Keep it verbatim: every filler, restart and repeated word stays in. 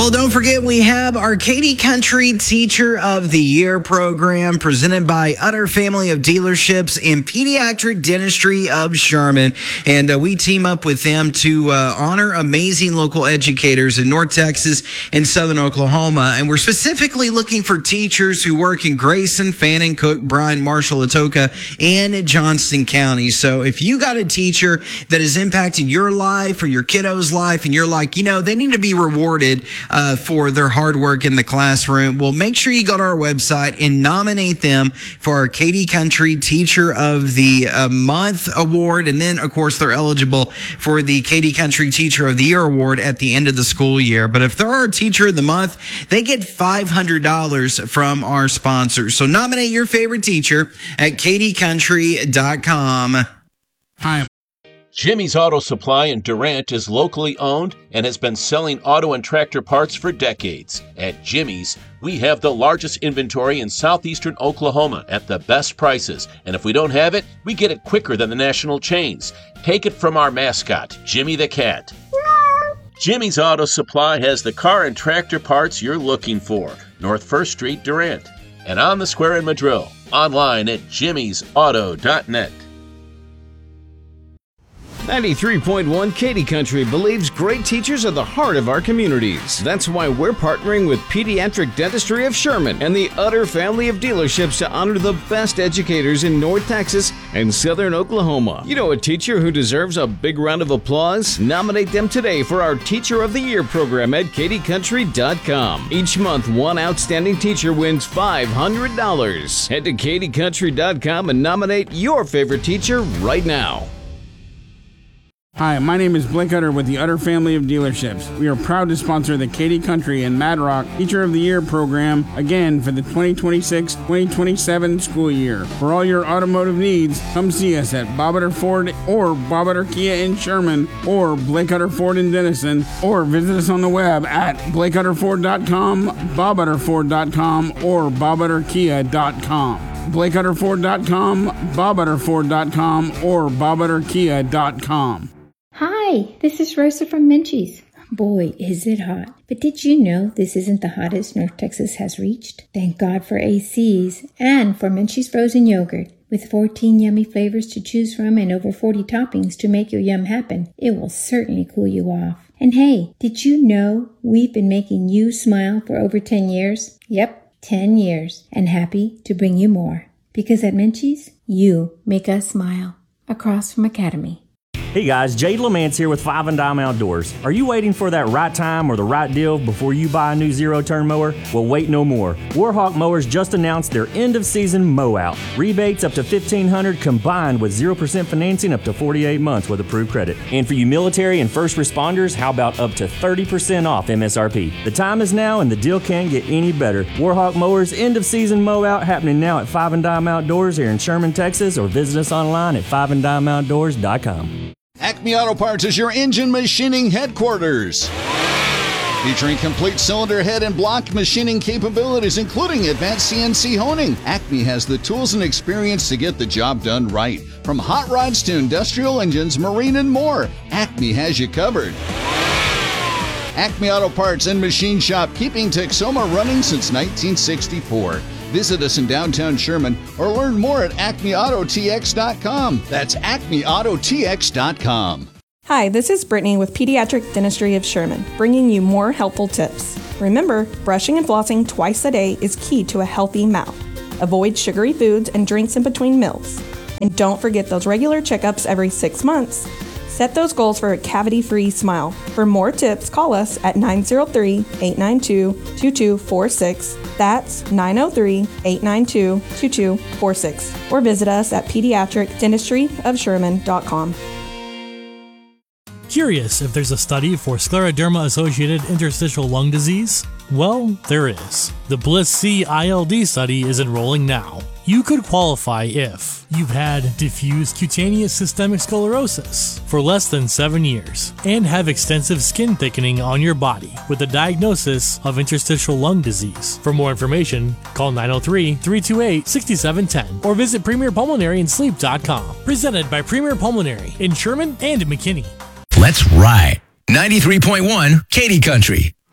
Well, don't forget, we have our Katy Country Teacher of the Year program presented by Utter Family of Dealerships and Pediatric Dentistry of Sherman. And uh, we team up with them to uh, honor amazing local educators in North Texas and Southern Oklahoma. And we're specifically looking for teachers who work in Grayson, Fannin, Cook, Bryan, Marshall, Atoka, and Johnston County. So if you got a teacher that has impacted your life or your kiddo's life and you're like, you know, they need to be rewarded Uh, for their hard work in the classroom, well, make sure you go to our website and nominate them for our Katy Country Teacher of the uh, Month Award. And then, of course, they're eligible for the Katy Country Teacher of the Year Award at the end of the school year. But if they're our Teacher of the Month, they get five hundred dollars from our sponsors. So nominate your favorite teacher at katy country dot com. Hi. Jimmy's Auto Supply in Durant is locally owned and has been selling auto and tractor parts for decades. At Jimmy's, we have the largest inventory in southeastern Oklahoma at the best prices. And if we don't have it, we get it quicker than the national chains. Take it from our mascot, Jimmy the Cat. Jimmy's Auto Supply has the car and tractor parts you're looking for. North First Street, Durant. And on the square in Madrill. Online at jimmys auto dot net. ninety-three point one Katy Country believes great teachers are the heart of our communities. That's why we're partnering with Pediatric Dentistry of Sherman and the Utter Family of Dealerships to honor the best educators in North Texas and Southern Oklahoma. You know a teacher who deserves a big round of applause? Nominate them today for our Teacher of the Year program at katy country dot com. Each month, one outstanding teacher wins five hundred dollars. Head to katy country dot com and nominate your favorite teacher right now. Hi, my name is Blake Utter with the Utter Family of Dealerships. We are proud to sponsor the Katy Country and Mad Rock Teacher of the Year program again for the twenty twenty-six twenty twenty-seven school year. For all your automotive needs, come see us at Bob Utter Ford or Bob Utter Kia in Sherman or Blake Utter Ford in Denison, or visit us on the web at blake utter ford dot com, bob utter ford dot com, or bob utter kia dot com. blake utter ford dot com, bob utter ford dot com, or bob utter kia dot com. Hi, this is Rosa from Menchie's. Boy, is it hot. But did you know this isn't the hottest North Texas has reached? Thank God for A Cs and for Menchie's frozen yogurt. With fourteen yummy flavors to choose from and over forty toppings to make your yum happen, it will certainly cool you off. And hey, did you know we've been making you smile for over ten years? Yep, ten years. And happy to bring you more. Because at Menchie's, you make us smile. Across from Academy. Hey guys, Jade Lamance here with Five and Dime Outdoors. Are you waiting for that right time or the right deal before you buy a new zero-turn mower? Well, wait no more. Warhawk Mowers just announced their end-of-season mow-out. Rebates up to fifteen hundred dollars combined with zero percent financing up to forty-eight months with approved credit. And for you military and first responders, how about up to thirty percent off M S R P? The time is now and the deal can't get any better. Warhawk Mowers end-of-season mow-out happening now at Five and Dime Outdoors here in Sherman, Texas, or visit us online at five and dime outdoors dot com. Acme Auto Parts is your engine machining headquarters. Featuring complete cylinder head and block machining capabilities, including advanced C N C honing. Acme has the tools and experience to get the job done right. From hot rods to industrial engines, marine, and more, Acme has you covered. Acme Auto Parts and Machine Shop, keeping Texoma running since nineteen sixty-four. Visit us in downtown Sherman or learn more at acme auto t x dot com. That's acme auto t x dot com. Hi, this is Brittany with Pediatric Dentistry of Sherman, bringing you more helpful tips. Remember, brushing and flossing twice a day is key to a healthy mouth. Avoid sugary foods and drinks in between meals. And don't forget those regular checkups every six months. Set those goals for a cavity-free smile. For more tips, call us at nine oh three, eight nine two, two two four six. That's nine oh three, eight nine two, two two four six. Or visit us at pediatric dentistry of sherman dot com. Curious if there's a study for scleroderma-associated interstitial lung disease? Well, there is. The BLISS-C I L D study is enrolling now. You could qualify if you've had diffuse cutaneous systemic sclerosis for less than seven years and have extensive skin thickening on your body with a diagnosis of interstitial lung disease. For more information, call nine oh three, three two eight, six seven one zero or visit premier pulmonary and sleep dot com. Presented by Premier Pulmonary in Sherman and McKinney. Let's ride. ninety-three point one Katy Country.